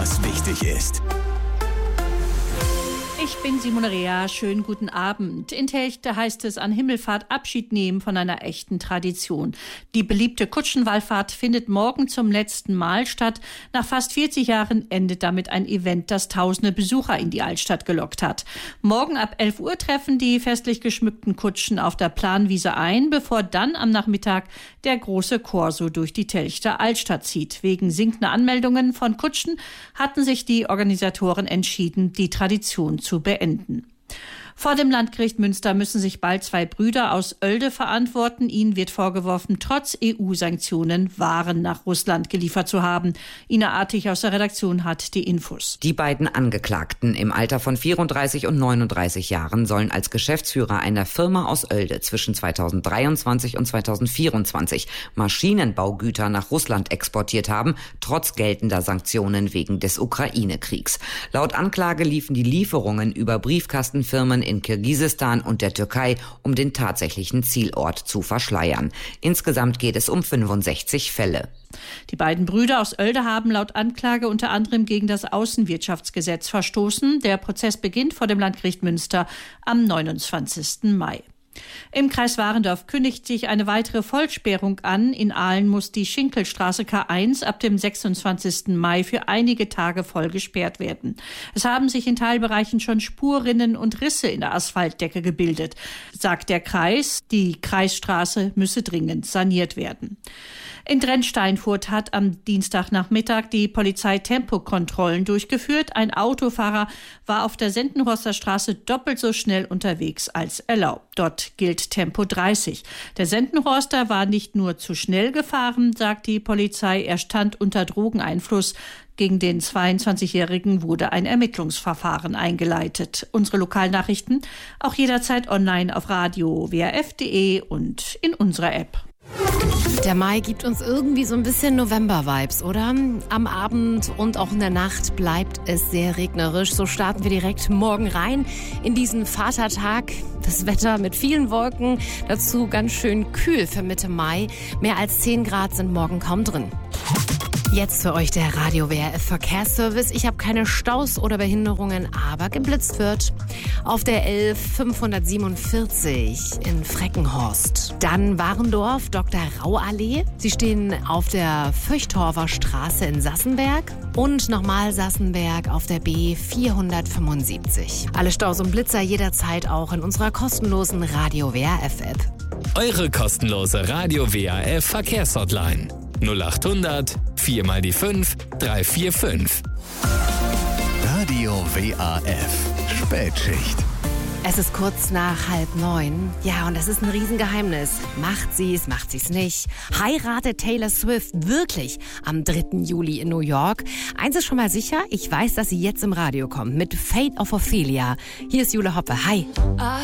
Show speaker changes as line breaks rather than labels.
was wichtig ist.
Ich bin Simone Rea, schönen guten Abend. In Telchte heißt es an Himmelfahrt Abschied nehmen von einer echten Tradition. Die beliebte Kutschenwallfahrt findet morgen zum letzten Mal statt. Nach fast 40 Jahren endet damit ein Event, das tausende Besucher in die Altstadt gelockt hat. Morgen ab 11 Uhr treffen die festlich geschmückten Kutschen auf der Planwiese ein, bevor dann am Nachmittag der große Corso durch die Telchter Altstadt zieht. Wegen sinkender Anmeldungen von Kutschen hatten sich die Organisatoren entschieden, die Tradition zu beenden. Vor dem Landgericht Münster müssen sich bald 2 Brüder aus Oelde verantworten. Ihnen wird vorgeworfen, trotz EU-Sanktionen Waren nach Russland geliefert zu haben. Ina Artig aus der Redaktion hat die Infos.
Die beiden Angeklagten im Alter von 34 und 39 Jahren sollen als Geschäftsführer einer Firma aus Oelde zwischen 2023 und 2024 Maschinenbaugüter nach Russland exportiert haben, trotz geltender Sanktionen wegen des Ukraine-Kriegs. Laut Anklage liefen die Lieferungen über Briefkastenfirmen in Kirgisistan und der Türkei, um den tatsächlichen Zielort zu verschleiern. Insgesamt geht es um 65 Fälle.
Die beiden Brüder aus Oelde haben laut Anklage unter anderem gegen das Außenwirtschaftsgesetz verstoßen. Der Prozess beginnt vor dem Landgericht Münster am 29. Mai. Im Kreis Warendorf kündigt sich eine weitere Vollsperrung an. In Ahlen muss die Schinkelstraße K1 ab dem 26. Mai für einige Tage voll gesperrt werden. Es haben sich in Teilbereichen schon Spurrinnen und Risse in der Asphaltdecke gebildet, sagt der Kreis. Die Kreisstraße müsse dringend saniert werden. In Drensteinfurt hat am Dienstagnachmittag die Polizei Tempokontrollen durchgeführt. Ein Autofahrer war auf der Sendenhorster Straße doppelt so schnell unterwegs als erlaubt. Dort gilt Tempo 30. Der Sendenhorster war nicht nur zu schnell gefahren, sagt die Polizei, er stand unter Drogeneinfluss. Gegen den 22-Jährigen wurde ein Ermittlungsverfahren eingeleitet. Unsere Lokalnachrichten auch jederzeit online auf radio WRF.de und in unserer App.
Der Mai gibt uns irgendwie so ein bisschen November-Vibes, oder? Am Abend und auch in der Nacht bleibt es sehr regnerisch. So starten wir direkt morgen rein in diesen Vatertag. Das Wetter mit vielen Wolken, dazu ganz schön kühl für Mitte Mai. Mehr als 10 Grad sind morgen kaum drin. Jetzt für euch der Radio WRF Verkehrsservice. Ich habe keine Staus oder Behinderungen, aber geblitzt wird. Auf der 11547 in Freckenhorst. Dann Warendorf, Dr. Rau Allee. Sie stehen auf der Föchtorfer Straße in Sassenberg. Und nochmal Sassenberg auf der B475. Alle Staus und Blitzer jederzeit auch in unserer kostenlosen Radio WRF App.
Eure kostenlose Radio WRF Verkehrshotline 0800 4 mal die 5 345. Radio WRF Spätschicht.
Es ist kurz nach 8:30. Ja, und das ist ein Riesengeheimnis. Macht sie's nicht? Heiratet Taylor Swift wirklich am 3. Juli in New York? Eins ist schon mal sicher, ich weiß, dass sie jetzt im Radio kommt mit Fate of Ophelia. Hier ist Jule Hoppe. Hi.